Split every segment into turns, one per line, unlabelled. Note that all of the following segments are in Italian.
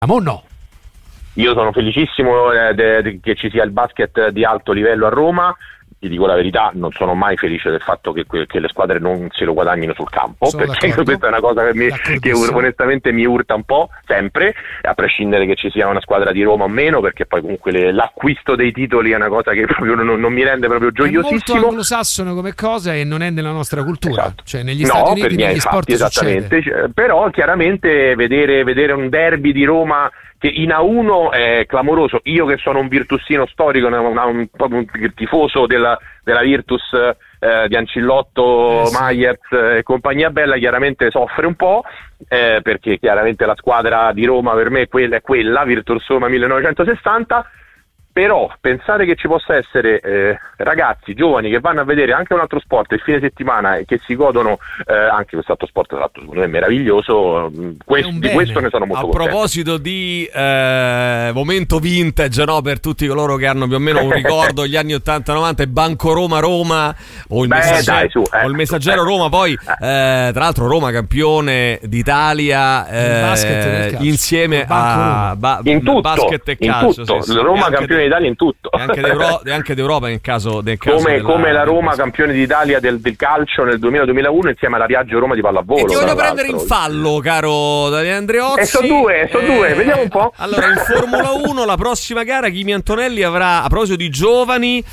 No.
Io sono felicissimo che ci sia il basket di alto livello a Roma. Ti dico la verità, non sono mai felice del fatto che le squadre non se lo guadagnino sul campo, perché questa è una cosa che onestamente mi urta un po' sempre, a prescindere che ci sia una squadra di Roma o meno, perché poi comunque l'acquisto dei titoli è una cosa che proprio non mi rende proprio gioiosissimo.
È molto anglosassone come cosa e non è nella nostra cultura,
esatto.
Cioè negli Stati Uniti, negli sport
esattamente. Però chiaramente vedere un derby di Roma che in A1 è clamoroso. Io che sono un virtusino storico, un tifoso della Virtus di Ancillotto, sì. Myers e compagnia bella, chiaramente soffre un po', perché chiaramente la squadra di Roma per me è quella Virtus Roma 1960. Però pensare che ci possa essere ragazzi giovani che vanno a vedere anche un altro sport il fine settimana e che si godono anche quest'altro sport, tra l'altro secondo me è meraviglioso, di questo ne sono molto contento.
A proposito di momento vintage, no, per tutti coloro che hanno più o meno un ricordo gli anni 80-90, è Banco Roma o il Messaggero Roma, poi tra l'altro Roma campione d'Italia insieme a basket e calcio,
Roma campione d'Italia in tutto,
e anche d'Europa nel caso
come la Roma campione d'Italia del calcio nel 2000-2001 insieme alla Viaggio Roma di pallavolo.
E ti voglio prendere in fallo, caro Daniele Andreozzi.
Sono due, vediamo un po'.
Allora, in Formula 1 la prossima gara Kimi Antonelli avrà, a proposito di giovani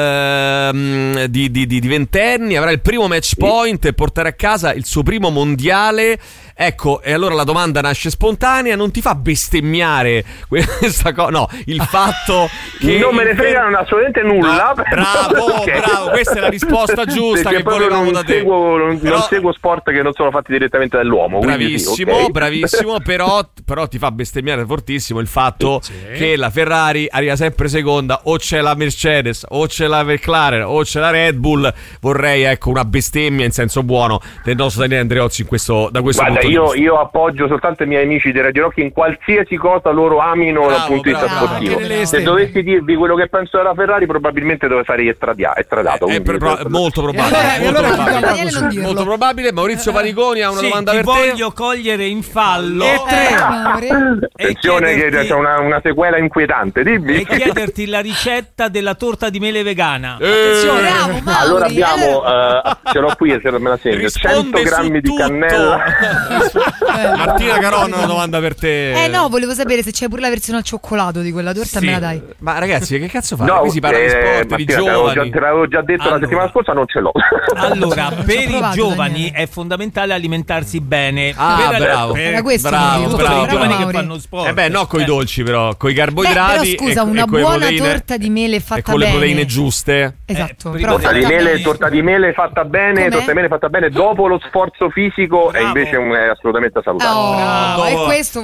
di ventenni, avrà il primo match point e porterà a casa il suo primo mondiale. Ecco, e allora la domanda nasce spontanea: non ti fa bestemmiare questa cosa? No, il fatto che
non me ne fregano assolutamente nulla.
No, bravo, questa è la risposta giusta che volevamo da te.
Non seguo sport che non sono fatti direttamente dall'uomo.
Bravissimo, bravissimo, però ti fa bestemmiare fortissimo il fatto che la Ferrari arriva sempre seconda, o c'è la Mercedes, o c'è la McLaren, o c'è la Red Bull. Vorrei, una bestemmia in senso buono del nostro Daniele Andreozzi da questo punto di vista.
Io appoggio soltanto i miei amici di Radio Rock in qualsiasi cosa loro amino dal punto di vista sportivo. Se dovessi dirvi quello che penso della Ferrari, probabilmente sarei estradato.
Molto probabile. Molto probabile. Maurizio Paniconi ha una domanda per te.
Voglio cogliere in fallo.
Attenzione, che c'è una sequela inquietante. Dimmi.
E chiederti la ricetta della torta di mele vegana.
Attenzione. Allora abbiamo, ce l'ho qui, se me la segno, 100 grammi di cannella.
Martina Caronna, una domanda per te.
No, volevo sapere se c'è pure la versione al cioccolato di quella torta, me la dai?
Ma ragazzi, che cazzo fate? Qui si parla di sport,
Martina,
di giovani.
Te l'avevo già detto la settimana scorsa, non ce l'ho.
Allora, per i giovani è fondamentale alimentarsi bene.
Bravo.
Era questo
bravo. I giovani che fanno sport.
No, coi dolci però, coi carboidrati.
Però scusa, una buona torta di mele fatta bene.
E con le proteine giuste.
Esatto.
Torta di mele fatta bene, dopo lo sforzo fisico e invece è assolutamente salutare.
E questo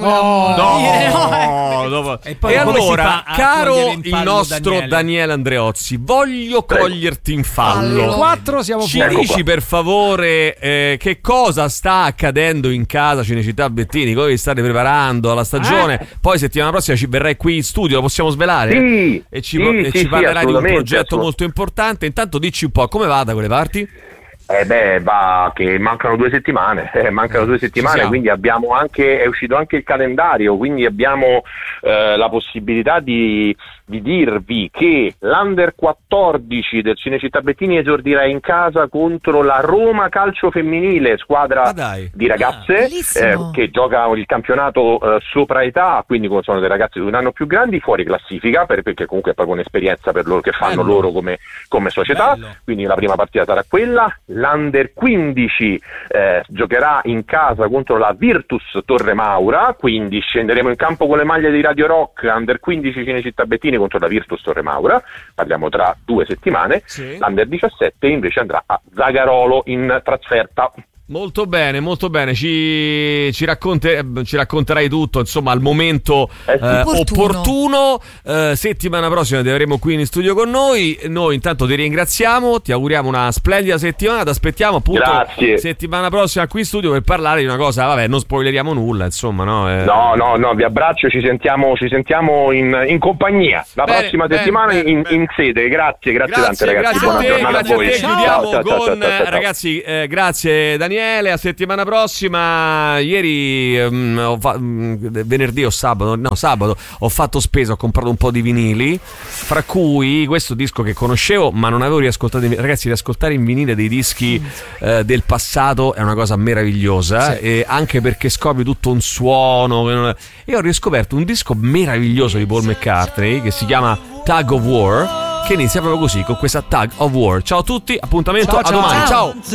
volevamo
dire. E allora, caro il nostro Daniele Andreozzi, voglio coglierti in fallo.
4 siamo
Ci dici per favore che cosa sta accadendo in casa Cinecittà Bettini, come vi state preparando alla stagione? Poi settimana prossima ci verrai qui in studio, lo possiamo svelare?
Sì,
e ci parlerai di un progetto molto importante. Intanto dici un po' come va da quelle parti?
Va che mancano 2 settimane, quindi abbiamo è uscito anche il calendario, quindi abbiamo la possibilità di dirvi che l'Under 14 del Cinecittà Bettini esordirà in casa contro la Roma Calcio Femminile, squadra di ragazze che gioca il campionato sopra età, quindi sono dei ragazzi di un anno più grandi, fuori classifica, perché comunque è proprio un'esperienza per loro che fanno loro come società. Quindi la prima partita sarà quella. L'Under 15 giocherà in casa contro la Virtus Torre Maura, quindi scenderemo in campo con le maglie di Radio Rock, Under 15 Cinecittà Bettini contro la Virtus Torre Maura, parliamo tra 2 settimane. L'Under 17 invece andrà a Zagarolo in trasferta.
Molto bene, ci racconterai tutto, insomma, al momento opportuno. Settimana prossima ti avremo qui in studio con noi. Noi intanto ti ringraziamo, ti auguriamo una splendida settimana, ti aspettiamo appunto settimana prossima qui in studio per parlare di una cosa, non spoileriamo nulla, insomma, no?
No, vi abbraccio, ci sentiamo in compagnia la prossima settimana in sede. Grazie tante ragazzi, buona giornata a voi.
Chiudiamo con ragazzi, grazie Daniele. Daniele, a settimana prossima. Ieri venerdì o sabato ho fatto spesa, ho comprato un po' di vinili, fra cui questo disco che conoscevo ma non avevo riascoltato. Ragazzi, riascoltare in vinile dei dischi del passato è una cosa meravigliosa, e anche perché scopri tutto un suono. E ho riscoperto un disco meraviglioso di Paul McCartney che si chiama Tug of War, che inizia proprio così, con questa Tug of War. Ciao a tutti, appuntamento a domani. Ciao.